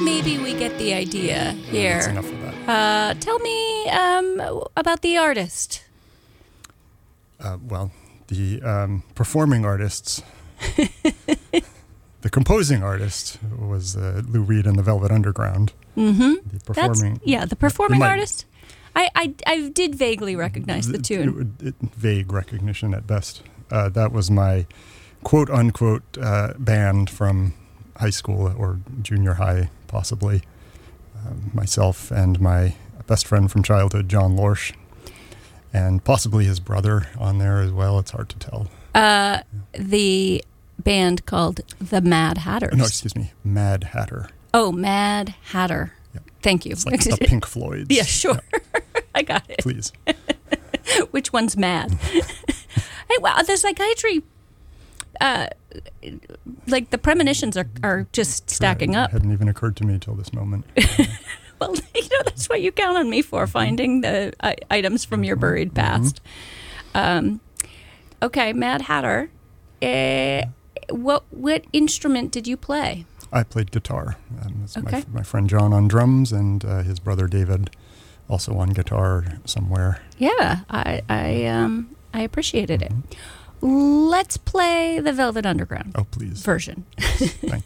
maybe we get the idea here. That's enough of that. Tell me about the artist. The performing artists, the composing artist was Lou Reed and the Velvet Underground. Mm-hmm. The performing, the performing artist. I did vaguely recognize the tune. Vague recognition at best. That was my quote-unquote band from high school or junior high, possibly. Myself and my best friend from childhood, John Lorsch, and possibly his brother on there as well. It's hard to tell. The band called the Mad Hatters. No, excuse me, Mad Hatter. Oh, Mad Hatter. Yep. Thank you. It's like the Pink Floyds. Yeah, sure. Yep. I got it. Please. Which one's mad? Hey, wow, the psychiatry, like the premonitions are just stacking up. It hadn't even occurred to me till this moment. Well, that's what you count on me for, finding the items from your buried past. Okay, Mad Hatter. What instrument did you play? I played guitar. Okay. My friend John on drums, and his brother David also on guitar somewhere. Yeah, I appreciated it. Let's play the Velvet Underground Oh, please. version. Thank you.